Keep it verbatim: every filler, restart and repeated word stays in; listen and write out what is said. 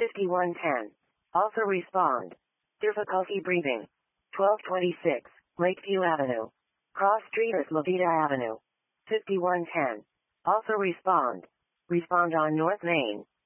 fifty-one ten. Also respond. Difficulty breathing. twelve twenty-six, Lakeview Avenue. Cross Street is Levita Avenue. fifty-one ten. Also respond. Respond on North Main.